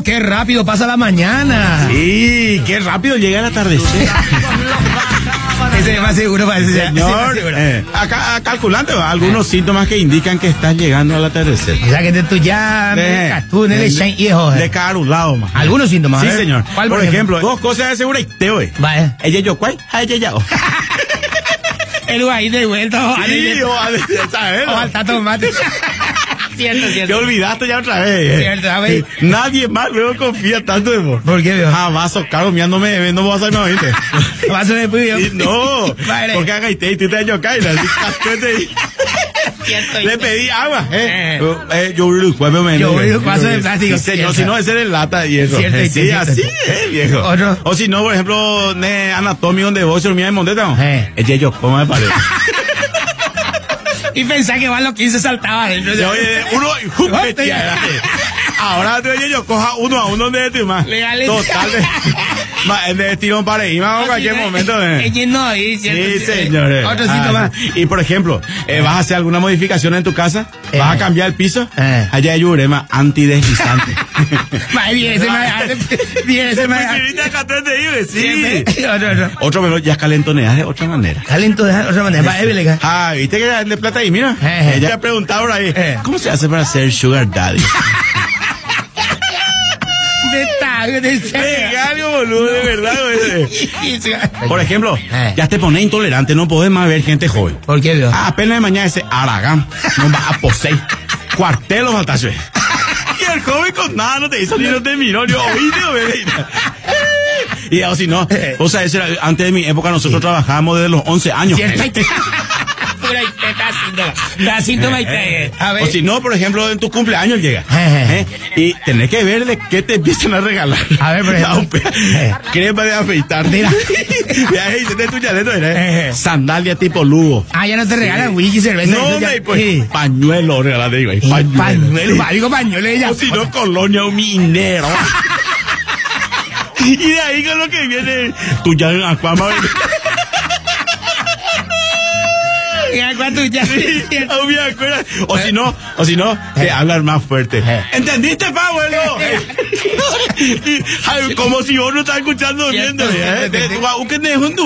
qué rápido pasa la mañana. Sí, qué rápido llega el atardecer. Ese es más seguro para ese Señor, acá calculando algunos síntomas que indican que estás llegando al atardecer. O sea, que tú ya de carulado, más. Algunos síntomas. Sí, señor. ¿Cuál, por ejemplo, dos cosas de seguridad. Vaya. Ella yo, ¿cuál? Ella ya. El guay de vuelta. Sí, ¿sabes? O al tomate. Cierto. Te olvidaste ya otra vez. Cierto, a ver. Nadie más luego confía tanto en vos. ¿Por qué, viejo? Jamás socar mirándome, no vas a no, ¿viste? Vas a ver, no, vale. porque haga y tú te yo caída. Le pedí agua, yo vaso de plástico. Sí, señor, si no, ese de lata y eso. Cierto, sí, así viejo. ¿Otro? O si no, por ejemplo, anatomía donde vos dormías en Mondeta, ella yo, ¿cómo me parece? Y pensá que van los 15 saltaban dentro. Uno, ahora yo coja uno a uno de ti más. Total de tirón para ahí, más en cualquier momento. Sí, señores. Otro síntoma. Y por ejemplo, vas a hacer alguna modificación en tu casa, vas a cambiar el piso, allá hay urema antideslizante. Viene ese más. Sí. Otro menos, ya calentoneas de otra manera. Calentoneas de otra manera. ¿Viste que de plata ahí? Mira, ella ha preguntado por ahí, ¿cómo se hace para ser sugar daddy? Algo boludo, de verdad. Por ejemplo, ya te pones intolerante, no podés más ver gente joven. ¿Por qué, Dios? Apenas de mañana ese Aragán no va a poseer. Cuartelo faltaste. Y el joven con nada no te hizo ni no te miró, ni oíste, y o si no, o sea, antes de mi época nosotros trabajábamos desde los 11 años. O si no, por ejemplo, en tu cumpleaños llega y tenés que ver de qué te empiezan a regalar. A ver, por ejemplo, crema de afeitar. Mira, sandalia tipo Lugo. Ya no te regalan whisky, cerveza. No, pues pañuelo regalate, güey. Pañuelo. O si no, colonia minero. Y de ahí con lo que viene tu ya en Aquama. O si no, te hablan más fuerte. ¿Entendiste, Pablo? Como si vos no estás escuchando viendo.